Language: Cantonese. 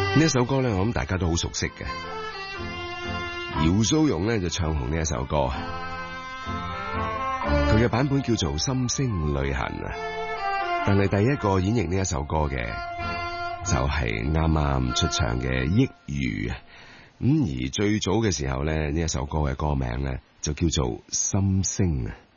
呢一首歌咧，我諗大家都好熟悉嘅。姚蘇蓉咧就唱紅呢一首歌，佢嘅版本叫做《心聲旅行》啊。但係第一個演繹呢一首歌嘅就係啱啱出場嘅益如啊。而最早嘅時候咧，呢一首歌嘅歌名咧就叫做《心聲》啊。